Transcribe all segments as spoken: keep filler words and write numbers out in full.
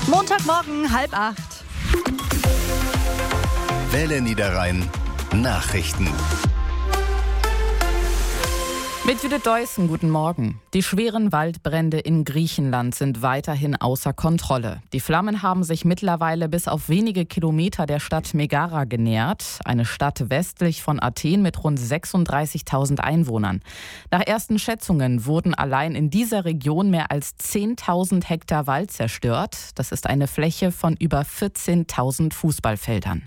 Montagmorgen, halb acht. Welle Niederrhein Nachrichten. Mit Judith Deussen, guten Morgen. Die schweren Waldbrände in Griechenland sind weiterhin außer Kontrolle. Die Flammen haben sich mittlerweile bis auf wenige Kilometer der Stadt Megara genähert, eine Stadt westlich von Athen mit rund sechsunddreißigtausend Einwohnern. Nach ersten Schätzungen wurden allein in dieser Region mehr als zehntausend Hektar Wald zerstört. Das ist eine Fläche von über vierzehntausend Fußballfeldern.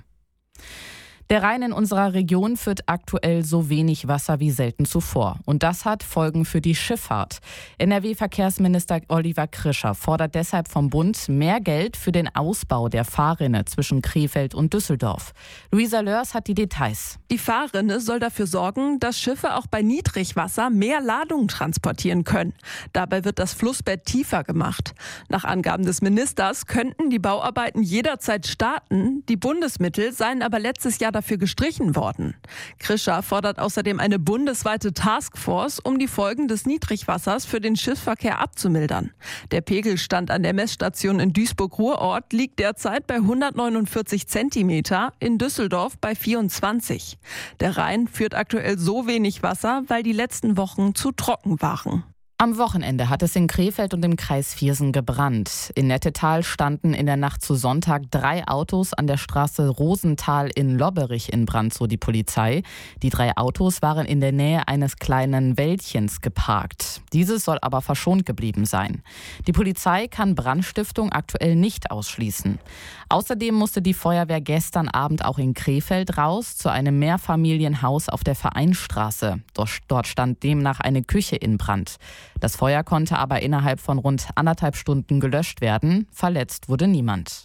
Der Rhein in unserer Region führt aktuell so wenig Wasser wie selten zuvor. Und das hat Folgen für die Schifffahrt. N R W-Verkehrsminister Oliver Krischer fordert deshalb vom Bund mehr Geld für den Ausbau der Fahrrinne zwischen Krefeld und Düsseldorf. Luisa Lörs hat die Details. Die Fahrrinne soll dafür sorgen, dass Schiffe auch bei Niedrigwasser mehr Ladung transportieren können. Dabei wird das Flussbett tiefer gemacht. Nach Angaben des Ministers könnten die Bauarbeiten jederzeit starten. Die Bundesmittel seien aber letztes Jahr dafür gestrichen worden. Krischer fordert außerdem eine bundesweite Taskforce, um die Folgen des Niedrigwassers für den Schiffsverkehr abzumildern. Der Pegelstand an der Messstation in Duisburg-Ruhrort liegt derzeit bei hundertneunundvierzig Zentimeter, in Düsseldorf bei vierundzwanzig. Der Rhein führt aktuell so wenig Wasser, weil die letzten Wochen zu trocken waren. Am Wochenende hat es in Krefeld und im Kreis Viersen gebrannt. In Nettetal standen in der Nacht zu Sonntag drei Autos an der Straße Rosenthal in Lobberich in Brand, so die Polizei. Die drei Autos waren in der Nähe eines kleinen Wäldchens geparkt. Dieses soll aber verschont geblieben sein. Die Polizei kann Brandstiftung aktuell nicht ausschließen. Außerdem musste die Feuerwehr gestern Abend auch in Krefeld raus zu einem Mehrfamilienhaus auf der Vereinstraße. Dort stand demnach eine Küche in Brand. Das Feuer konnte aber innerhalb von rund anderthalb Stunden gelöscht werden. Verletzt wurde niemand.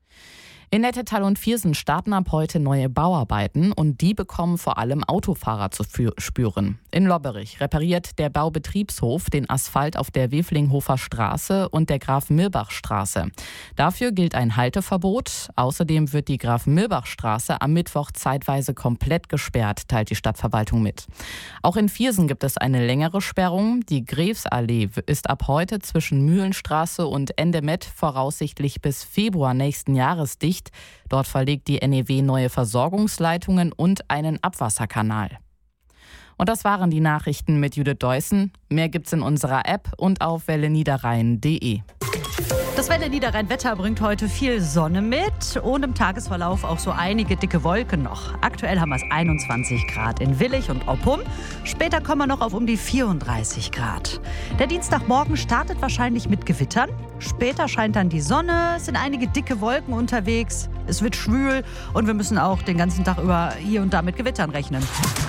In Nettetal und Viersen starten ab heute neue Bauarbeiten und die bekommen vor allem Autofahrer zu spüren. In Lobberich repariert der Baubetriebshof den Asphalt auf der Weflinghofer Straße und der Graf-Mirbach-Straße. Dafür gilt ein Halteverbot. Außerdem wird die Graf-Mirbach-Straße am Mittwoch zeitweise komplett gesperrt, teilt die Stadtverwaltung mit. Auch in Viersen gibt es eine längere Sperrung. Die Grefsallee ist ab heute zwischen Mühlenstraße und Ende Met voraussichtlich bis Februar nächsten Jahres dicht. Dort verlegt die N E W neue Versorgungsleitungen und einen Abwasserkanal. Und das waren die Nachrichten mit Judith Deussen. Mehr gibt's in unserer App und auf welle niederrhein punkt de. Das Welle Niederrhein-Wetter bringt heute viel Sonne mit und im Tagesverlauf auch so einige dicke Wolken noch. Aktuell haben wir es einundzwanzig Grad in Willich und Oppum. Später kommen wir noch auf um die vierunddreißig Grad. Der Dienstagmorgen startet wahrscheinlich mit Gewittern. Später scheint dann die Sonne, es sind einige dicke Wolken unterwegs. Es wird schwül und wir müssen auch den ganzen Tag über hier und da mit Gewittern rechnen.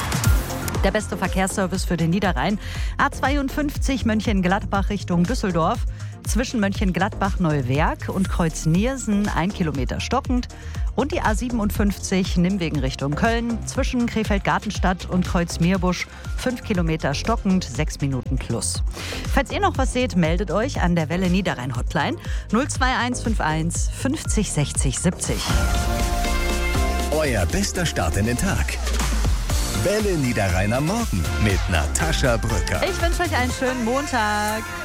Der beste Verkehrsservice für den Niederrhein. A zweiundfünfzig Mönchengladbach Richtung Düsseldorf. Zwischen Mönchengladbach-Neuwerk und Kreuz-Niersen ein Kilometer stockend. Und die A siebenundfünfzig Nimwegen Richtung Köln. Zwischen Krefeld-Gartenstadt und Kreuz-Meerbusch fünf Kilometer stockend, sechs Minuten plus. Falls ihr noch was seht, meldet euch an der Welle Niederrhein Hotline null zwei eins fünf eins fünfzig sechzig siebzig. Euer bester Start in den Tag. Welle Niederrhein am Morgen mit Natascha Brücker. Ich wünsche euch einen schönen Montag.